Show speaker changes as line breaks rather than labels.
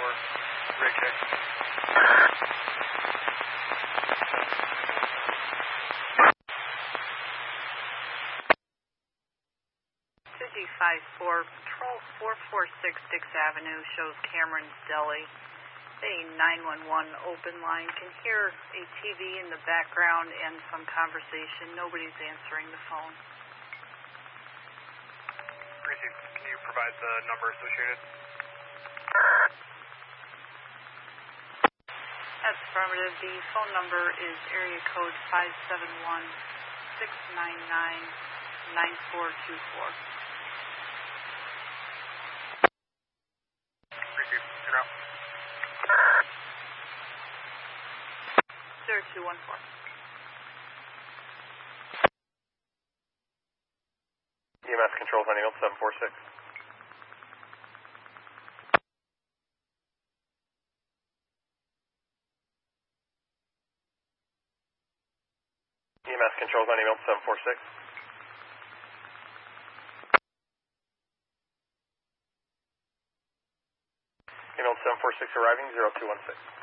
Rick Hicks.
G54, Patrol 446 Dix Avenue shows Cameron's Deli. A 911 open line. Can hear a TV in the background and some conversation. Nobody's answering the phone.
Received. Can you provide the number associated?
That's affirmative. The phone number is area code 571-699-9424.
Received. You're out.
0214.
EMS controls on Eagle 746. EMS controls on Eagle 746. Email 746 arriving 0216.